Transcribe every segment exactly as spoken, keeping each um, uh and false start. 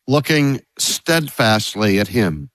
looking steadfastly at him,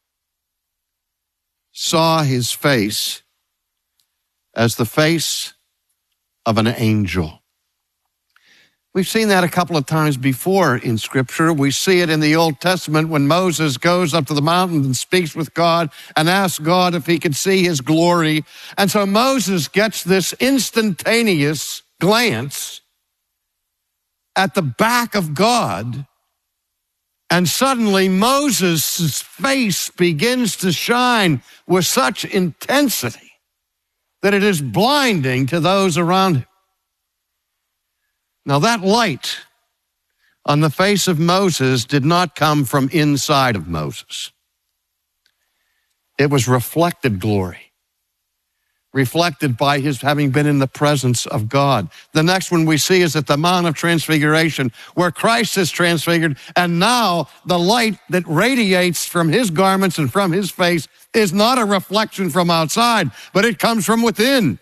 saw his face as the face of an angel. We've seen that a couple of times before in Scripture. We see it in the Old Testament when Moses goes up to the mountain and speaks with God and asks God if he could see his glory. And so Moses gets this instantaneous glance at the back of God, and suddenly Moses' face begins to shine with such intensity that it is blinding to those around him. Now that light on the face of Moses did not come from inside of Moses. It was reflected glory, reflected by his having been in the presence of God. The next one we see is at the Mount of Transfiguration, where Christ is transfigured, and now the light that radiates from his garments and from his face is not a reflection from outside, but it comes from within.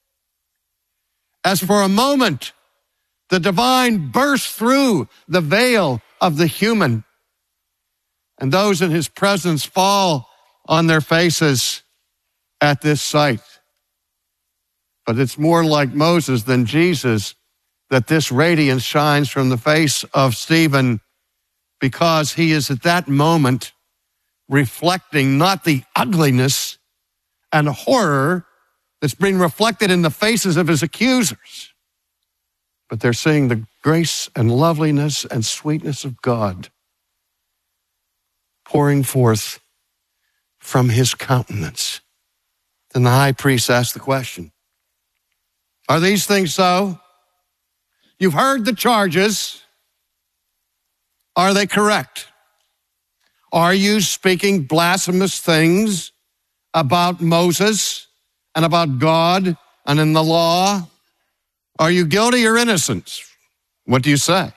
As for a moment, the divine bursts through the veil of the human, and those in his presence fall on their faces at this sight. But it's more like Moses than Jesus that this radiance shines from the face of Stephen, because he is at that moment reflecting not the ugliness and horror that's being reflected in the faces of his accusers, but they're seeing the grace and loveliness and sweetness of God pouring forth from his countenance. Then the high priest asked the question, are these things so? You've heard the charges. Are they correct? Are you speaking blasphemous things about Moses and about God and in the law? Are you guilty or innocent? What do you say?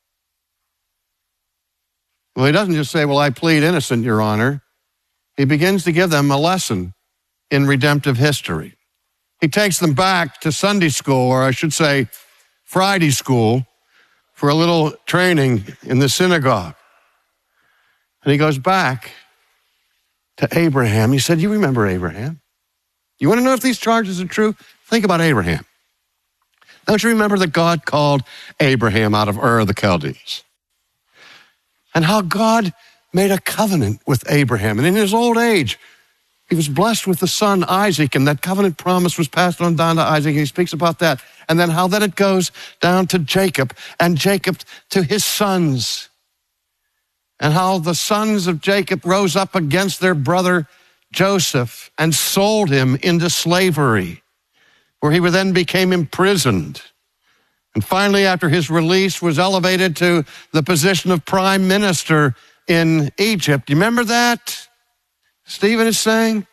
Well, he doesn't just say, well, I plead innocent, Your Honor. He begins to give them a lesson in redemptive history. He takes them back to Sunday school, or I should say Friday school, for a little training in the synagogue. And he goes back to Abraham. He said, you remember Abraham? You want to know if these charges are true? Think about Abraham. Don't you remember that God called Abraham out of Ur of the Chaldees? And how God made a covenant with Abraham. And in his old age, he was blessed with the son Isaac, and that covenant promise was passed on down to Isaac, and he speaks about that. And then how then it goes down to Jacob, and Jacob to his sons. And how the sons of Jacob rose up against their brother Joseph and sold him into slavery, where he then became imprisoned. And finally, after his release, was elevated to the position of prime minister in Egypt. Do you remember that? Stephen is saying.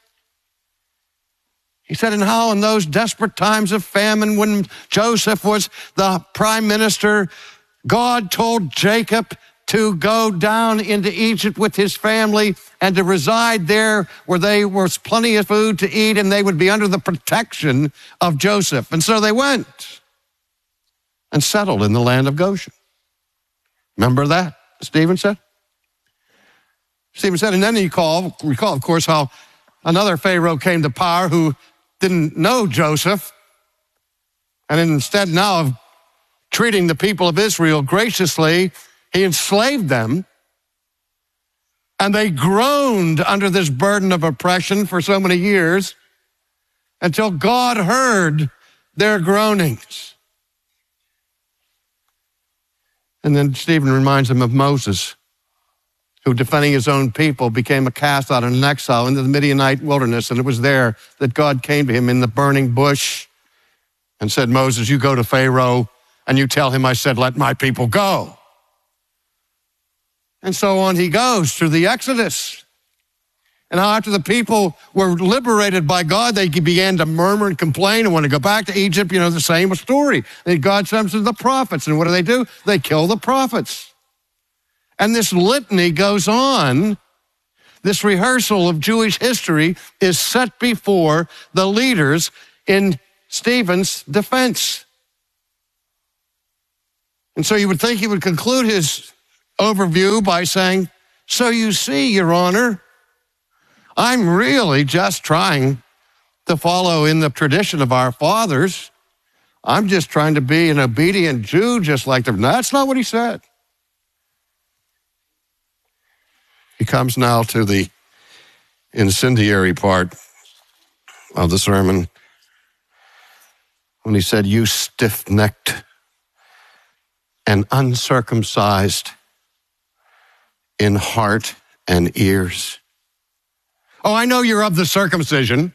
He said, and how in those desperate times of famine, when Joseph was the prime minister, God told Jacob to go down into Egypt with his family and to reside there where there was plenty of food to eat and they would be under the protection of Joseph. And so they went and settled in the land of Goshen. Remember that, Stephen said? Stephen said, and then you recall, recall, of course, how another Pharaoh came to power who didn't know Joseph, and instead now of treating the people of Israel graciously, he enslaved them, and they groaned under this burden of oppression for so many years until God heard their groanings. And then Stephen reminds them of Moses, who, defending his own people, became a cast out and an exile into the Midianite wilderness. And it was there that God came to him in the burning bush and said, Moses, you go to Pharaoh and you tell him I said, let my people go. And so on he goes through the Exodus. And how after the people were liberated by God, they began to murmur and complain and want to go back to Egypt. You know, the same story. And God sends them the prophets. And what do they do? They kill the prophets. And this litany goes on. This rehearsal of Jewish history is set before the leaders in Stephen's defense. And so you would think he would conclude his overview by saying, So you see, Your Honor, I'm really just trying to follow in the tradition of our fathers. I'm just trying to be an obedient Jew just like them. No, that's not what he said. He comes now to the incendiary part of the sermon when he said, you stiff-necked and uncircumcised in heart and ears. Oh, I know you're of the circumcision.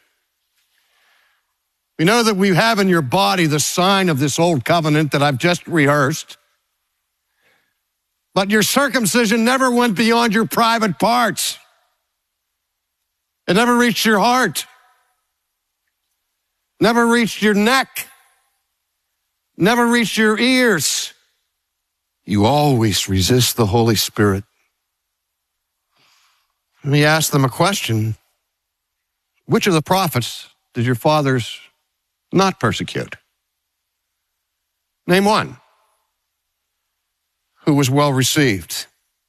We know that we have in your body the sign of this old covenant that I've just rehearsed. But your circumcision never went beyond your private parts. It never reached your heart. Never reached your neck. Never reached your ears. You always resist the Holy Spirit. Let me ask them a question. Which of the prophets did your fathers not persecute? Name one who was well received.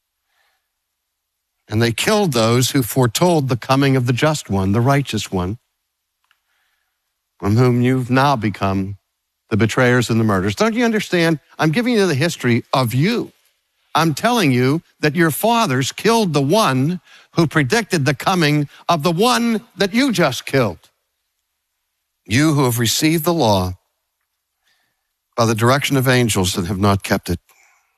And they killed those who foretold the coming of the just one, the righteous one, from whom you've now become the betrayers and the murderers. Don't you understand? I'm giving you the history of you. I'm telling you that your fathers killed the one who predicted the coming of the one that you just killed. You who have received the law by the direction of angels and have not kept it.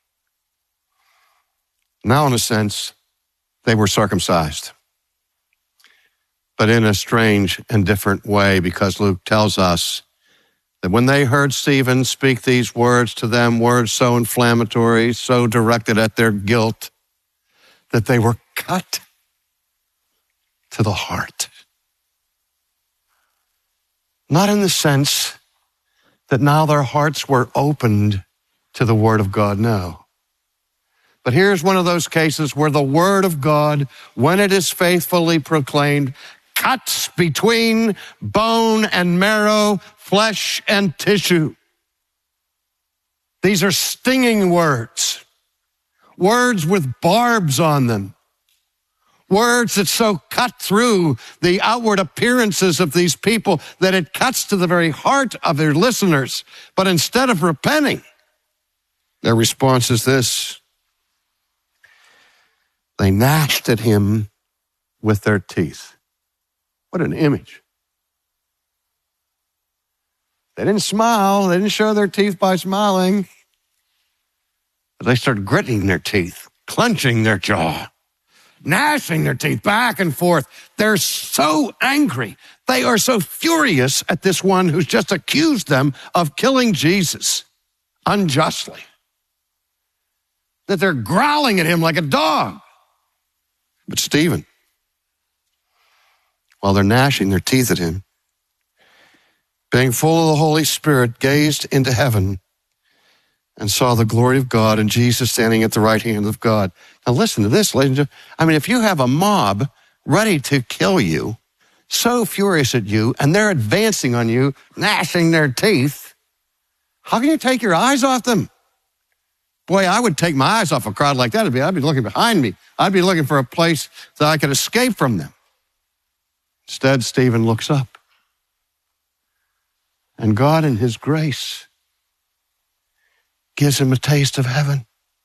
Now, in a sense, they were circumcised, but in a strange and different way, because Luke tells us that when they heard Stephen speak these words to them, words so inflammatory, so directed at their guilt, that they were cut to the heart. Not in the sense that now their hearts were opened to the word of God, no. But here's one of those cases where the word of God, when it is faithfully proclaimed, cuts between bone and marrow, flesh and tissue. These are stinging words, words with barbs on them, words that so cut through the outward appearances of these people that it cuts to the very heart of their listeners. But instead of repenting, their response is this: they gnashed at him with their teeth. What an image. They didn't smile. They didn't show their teeth by smiling. But they started gritting their teeth, clenching their jaw, gnashing their teeth back and forth. They're so angry. They are so furious at this one who's just accused them of killing Jesus unjustly, that they're growling at him like a dog. But Stephen, while they're gnashing their teeth at him, being full of the Holy Spirit, gazed into heaven and saw the glory of God and Jesus standing at the right hand of God. Now listen to this, ladies and gentlemen. I mean, if you have a mob ready to kill you, so furious at you, and they're advancing on you, gnashing their teeth, how can you take your eyes off them? Boy, I would take my eyes off a crowd like that. I'd be, I'd be looking behind me. I'd be looking for a place that I could escape from them. Instead, Stephen looks up. And God, in his grace, gives him a taste of heaven.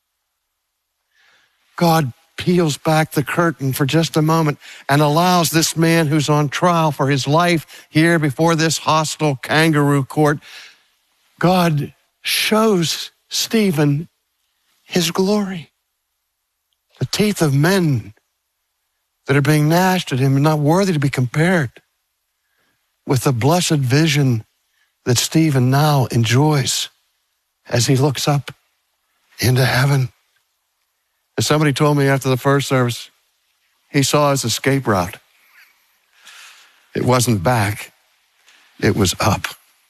God peels back the curtain for just a moment and allows this man who's on trial for his life here before this hostile kangaroo court, God shows Stephen his glory. The teeth of men that are being gnashed at him are not worthy to be compared with the blessed vision that Stephen now enjoys as he looks up into heaven. As somebody told me after the first service, he saw his escape route. It wasn't back, it was up.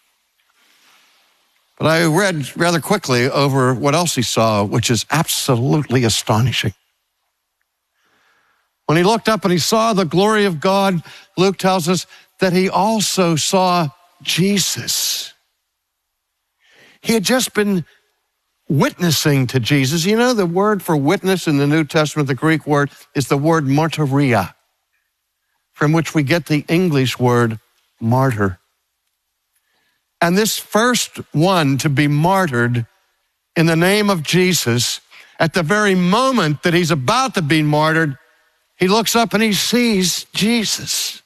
But I read rather quickly over what else he saw, which is absolutely astonishing. When he looked up and he saw the glory of God, Luke tells us that he also saw Jesus. He had just been witnessing to Jesus. You know, the word for witness in the New Testament, the Greek word, is the word martyria, from which we get the English word martyr. And this first one to be martyred in the name of Jesus, at the very moment that he's about to be martyred, he looks up and he sees Jesus.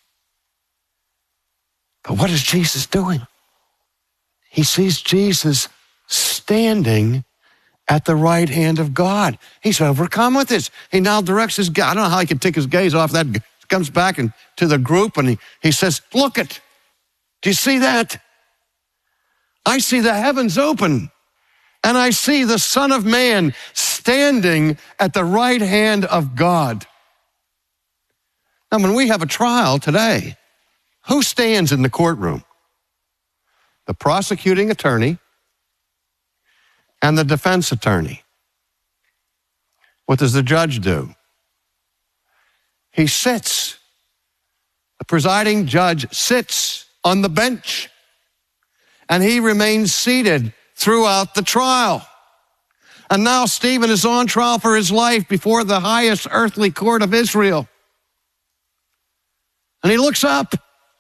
But what is Jesus doing? He sees Jesus standing at the right hand of God. He's overcome with this. He now directs his gaze. I don't know how he can take his gaze off that. He comes back and to the group and he, he says, look it. Do you see that? I see the heavens open and I see the Son of Man standing at the right hand of God. Now, when we have a trial today, who stands in the courtroom? The prosecuting attorney and the defense attorney. What does the judge do? He sits. The presiding judge sits on the bench, and he remains seated throughout the trial. And now Stephen is on trial for his life before the highest earthly court of Israel. And he looks up,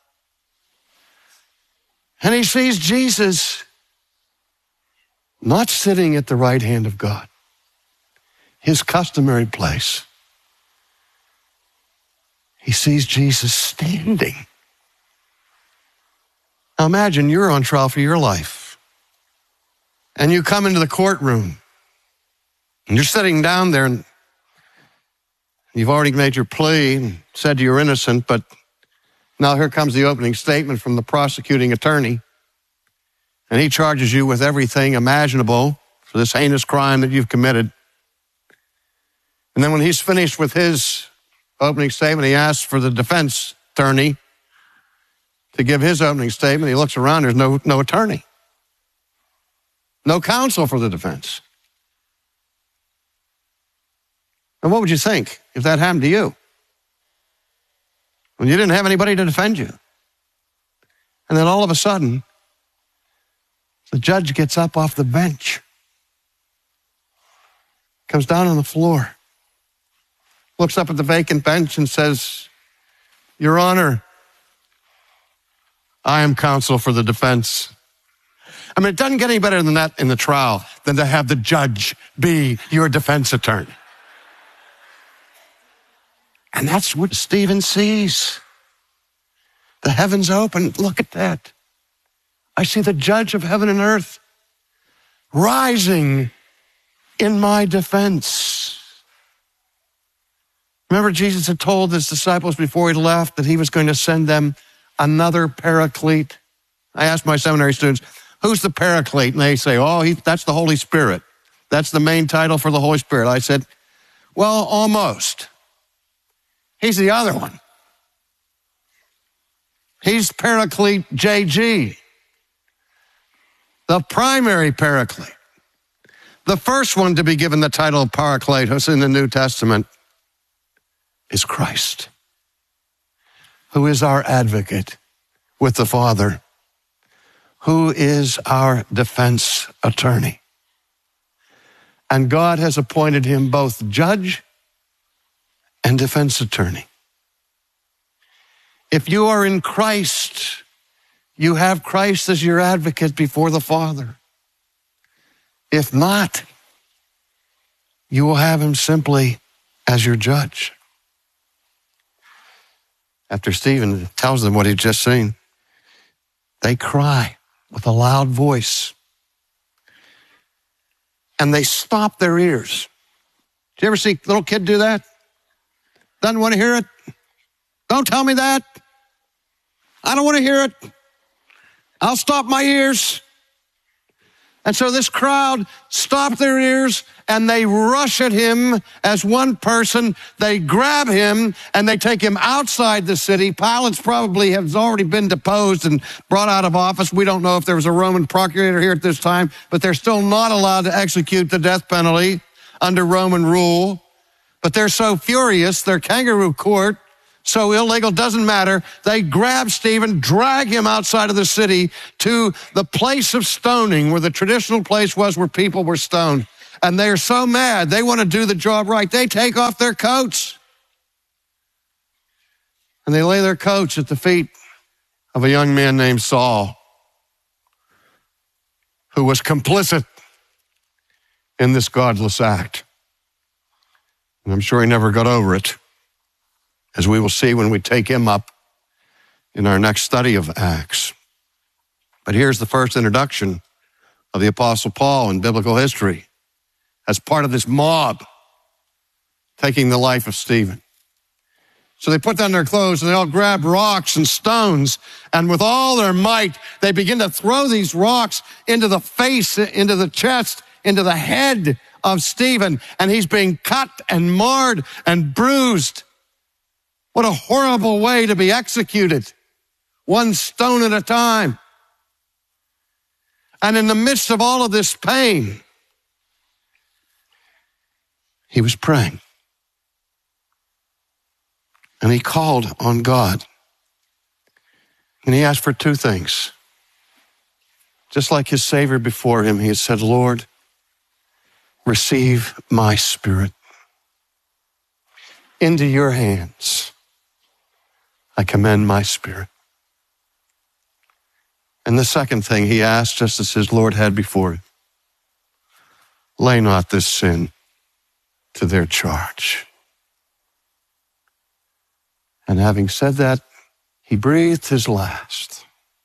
and he sees Jesus not sitting at the right hand of God, his customary place. He sees Jesus standing. Now imagine you're on trial for your life, and you come into the courtroom, and you're sitting down there, and you've already made your plea and said you're innocent, but now here comes the opening statement from the prosecuting attorney. And he charges you with everything imaginable for this heinous crime that you've committed. And then when he's finished with his opening statement, he asks for the defense attorney to give his opening statement. He looks around, there's no, no attorney. No counsel for the defense. And what would you think if that happened to you? When you didn't have anybody to defend you. And then all of a sudden, the judge gets up off the bench, comes down on the floor, looks up at the vacant bench and says, Your Honor, I am counsel for the defense. I mean, it doesn't get any better than that in the trial than to have the judge be your defense attorney. And that's what Stephen sees. The heavens open. Look at that. I see the judge of heaven and earth rising in my defense. Remember, Jesus had told his disciples before he left that he was going to send them another paraclete. I asked my seminary students, who's the paraclete? And they say, oh, he, that's the Holy Spirit. That's the main title for the Holy Spirit. I said, well, almost. He's the other one. He's Paraclete J G, the primary paraclete. The first one to be given the title of Parakletos in the New Testament is Christ, who is our advocate with the Father, who is our defense attorney. And God has appointed him both judge and defense attorney. If you are in Christ, you have Christ as your advocate before the Father. If not, you will have him simply as your judge. After Stephen tells them what he'd just seen, they cry with a loud voice. And they stop their ears. Did you ever see a little kid do that? Doesn't want to hear it? Don't tell me that. I don't want to hear it. I'll stop my ears. And so this crowd stopped their ears and they rush at him as one person. They grab him and they take him outside the city. Pilate probably has already been deposed and brought out of office. We don't know if there was a Roman procurator here at this time, but they're still not allowed to execute the death penalty under Roman rule. But they're so furious, their kangaroo court so illegal, doesn't matter. They grab Stephen, drag him outside of the city to the place of stoning, where the traditional place was where people were stoned. And they're so mad, they want to do the job right. They take off their coats. And they lay their coats at the feet of a young man named Saul, who was complicit in this godless act. And I'm sure he never got over it, as we will see when we take him up in our next study of Acts. But here's the first introduction of the Apostle Paul in biblical history as part of this mob taking the life of Stephen. So they put down their clothes and they all grab rocks and stones, and with all their might, they begin to throw these rocks into the face, into the chest, into the head of Stephen, and he's being cut and marred and bruised. What a horrible way to be executed, one stone at a time. And in the midst of all of this pain, he was praying. And he called on God. And he asked for two things. Just like his Savior before him, he had said, Lord, receive my spirit. Into your hands I commend my spirit. And the second thing he asked, just as his Lord had before him, lay not this sin to their charge. And having said that, he breathed his last.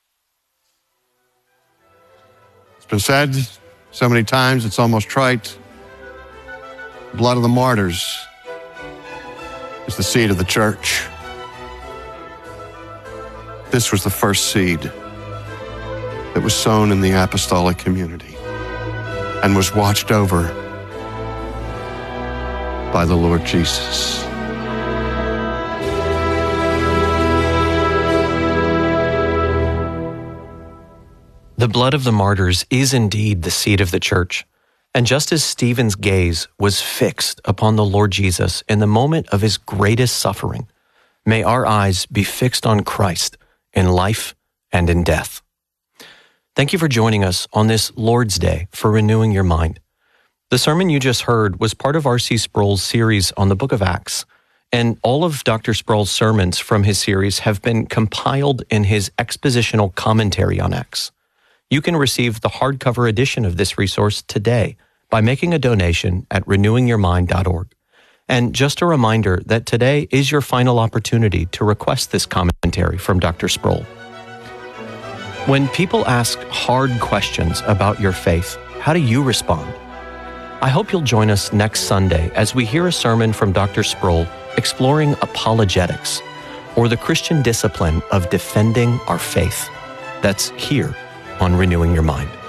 It's been said so many times, it's almost trite. The blood of the martyrs is the seed of the church. This was the first seed that was sown in the apostolic community and was watched over by the Lord Jesus. The blood of the martyrs is indeed the seed of the church. And just as Stephen's gaze was fixed upon the Lord Jesus in the moment of his greatest suffering, may our eyes be fixed on Christ in life and in death. Thank you for joining us on this Lord's Day for Renewing Your Mind. The sermon you just heard was part of R C Sproul's series on the book of Acts, and all of Doctor Sproul's sermons from his series have been compiled in his expositional commentary on Acts. You can receive the hardcover edition of this resource today by making a donation at renewing your mind dot org. And just a reminder that today is your final opportunity to request this commentary from Doctor Sproul. When people ask hard questions about your faith, how do you respond? I hope you'll join us next Sunday as we hear a sermon from Doctor Sproul exploring apologetics, or the Christian discipline of defending our faith. That's here on Renewing Your Mind.